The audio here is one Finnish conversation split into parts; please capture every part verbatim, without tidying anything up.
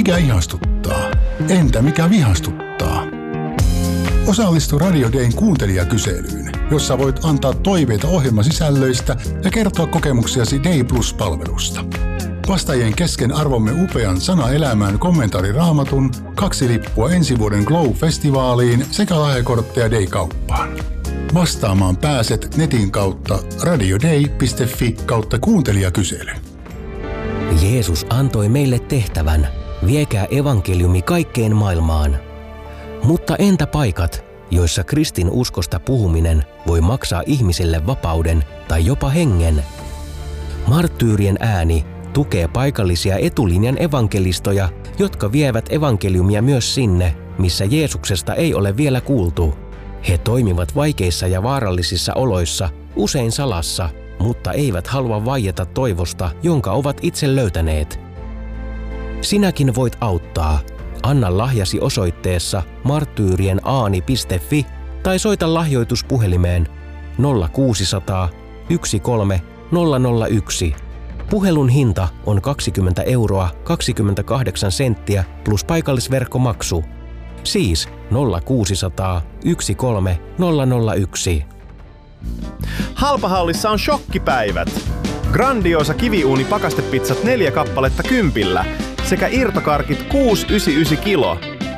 Mikä ihastuttaa? Entä mikä vihastuttaa? Osallistu Radio Dayn kuuntelijakyselyyn, jossa voit antaa toiveita ohjelmasisällöistä ja kertoa kokemuksiasi Day Plus-palvelusta. Vastaajien kesken arvomme upean Sana elämään kommentaariraamatun, kaksi lippua ensi vuoden Glow-festivaaliin sekä lahjakortteja Day-kauppaan. Vastaamaan pääset netin kautta radioday piste fi kautta kuuntelijakysely. Jeesus antoi meille tehtävän, viekää evankeliumi kaikkeen maailmaan. Mutta entä paikat, joissa kristin uskosta puhuminen voi maksaa ihmiselle vapauden tai jopa hengen? Marttyyrien ääni tukee paikallisia etulinjan evankelistoja, jotka vievät evankeliumia myös sinne, missä Jeesuksesta ei ole vielä kuultu. He toimivat vaikeissa ja vaarallisissa oloissa, usein salassa, mutta eivät halua vaieta toivosta, jonka ovat itse löytäneet. Sinäkin voit auttaa. Anna lahjasi osoitteessa marttyyrienaaani piste fi tai soita lahjoituspuhelimeen nolla kuusi nolla nolla yksi kolme nolla nolla yksi. Puhelun hinta on kaksikymmentä euroa kaksikymmentäkahdeksan senttiä plus paikallisverkkomaksu. Siis nolla kuusi nolla nolla yksi kolme nolla nolla yksi. Halpahallissa on shokkipäivät. Grandiosa kiviuuni pakastepizzat neljä kappaletta kympillä sekä irtokarkit kuusi pilkku yhdeksänkymmentäyhdeksän kilo.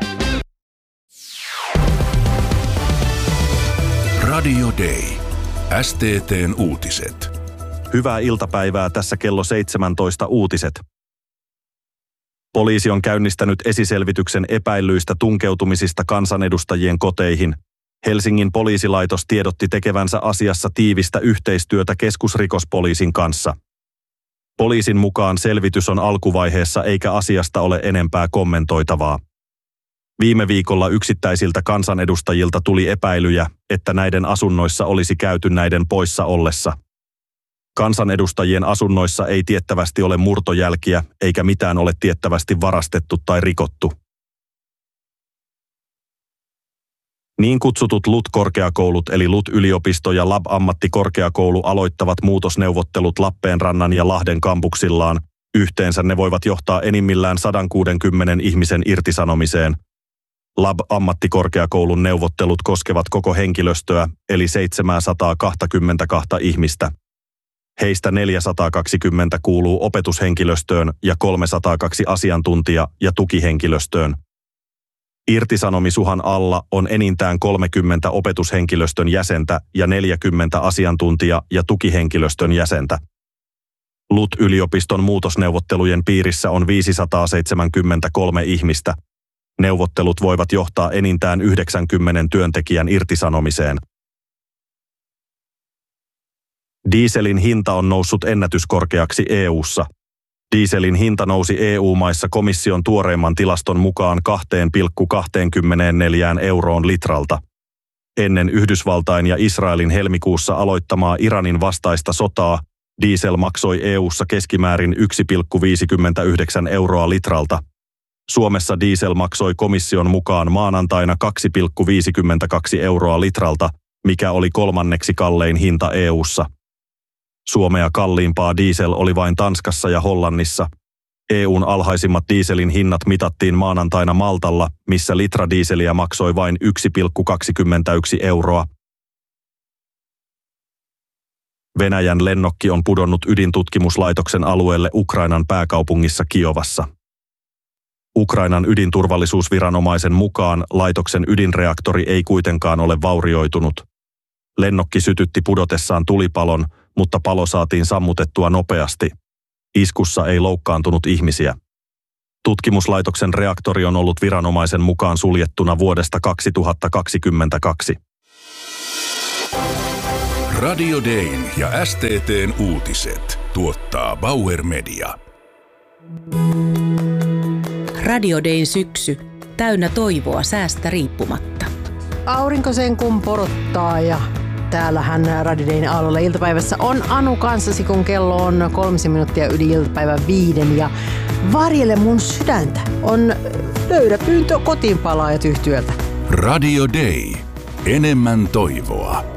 Radio Day. S T T:n uutiset. Hyvää iltapäivää, tässä kello seitsemäntoista uutiset. Poliisi on käynnistänyt esiselvityksen epäillyistä tunkeutumisista kansanedustajien koteihin. Helsingin poliisilaitos tiedotti tekevänsä asiassa tiivistä yhteistyötä keskusrikospoliisin kanssa. Poliisin mukaan selvitys on alkuvaiheessa eikä asiasta ole enempää kommentoitavaa. Viime viikolla yksittäisiltä kansanedustajilta tuli epäilyjä, että näiden asunnoissa olisi käyty näiden poissa ollessa. Kansanedustajien asunnoissa ei tiettävästi ole murtojälkiä, eikä mitään ole tiettävästi varastettu tai rikottu. Niin kutsutut L U T-korkeakoulut eli L U T-yliopisto ja Lab-ammattikorkeakoulu aloittavat muutosneuvottelut Lappeenrannan ja Lahden kampuksillaan. Yhteensä ne voivat johtaa enimmillään sata kuusikymmentä ihmisen irtisanomiseen. Lab-ammattikorkeakoulun neuvottelut koskevat koko henkilöstöä, eli seitsemänsataakaksikymmentäkaksi ihmistä. Heistä neljäsataakaksikymmentä kuuluu opetushenkilöstöön ja kolmesataakaksi asiantuntija- ja tukihenkilöstöön. Irtisanomisuhan alla on enintään kolmekymmentä opetushenkilöstön jäsentä ja neljäkymmentä asiantuntija- ja tukihenkilöstön jäsentä. L U T-yliopiston muutosneuvottelujen piirissä on viisisataaseitsemänkymmentäkolme ihmistä. Neuvottelut voivat johtaa enintään yhdeksänkymmentä työntekijän irtisanomiseen. Dieselin hinta on noussut ennätyskorkeaksi E U:ssa. Dieselin hinta nousi E U-maissa komission tuoreimman tilaston mukaan kaksi pilkku kaksikymmentäneljä euroon litralta. Ennen Yhdysvaltain ja Israelin helmikuussa aloittamaa Iranin vastaista sotaa, diesel maksoi E U:ssa keskimäärin yksi pilkku viisikymmentäyhdeksän euroa litralta. Suomessa diesel maksoi komission mukaan maanantaina kaksi pilkku viisikymmentäkaksi euroa litralta, mikä oli kolmanneksi kallein hinta E U:ssa. Suomea kalliimpaa diesel oli vain Tanskassa ja Hollannissa. E U:n alhaisimmat dieselin hinnat mitattiin maanantaina Maltalla, missä litra dieseliä maksoi vain yksi pilkku kaksikymmentäyksi euroa. Venäjän lennokki on pudonnut ydintutkimuslaitoksen alueelle Ukrainan pääkaupungissa Kiovassa. Ukrainan ydinturvallisuusviranomaisen mukaan laitoksen ydinreaktori ei kuitenkaan ole vaurioitunut. Lennokki sytytti pudotessaan tulipalon, mutta palo saatiin sammutettua nopeasti. Iskussa ei loukkaantunut ihmisiä. Tutkimuslaitoksen reaktori on ollut viranomaisen mukaan suljettuna vuodesta kaksituhattakaksikymmentäkaksi. Radio Dayn ja S T T:n uutiset tuottaa Bauer Media. Radio Dayn syksy, täynnä toivoa säästä riippumatta. Aurinko sen kun porottaa ja täällähän Radio Dayn aallolla iltapäivässä on Anu kanssasi, kun kello on kolmisen minuuttia yli iltapäivän viiden. Ja varjele mun sydäntä on löydä pyyntö kotiinpalaajat yhtyöltä. Radio Day. Enemmän toivoa.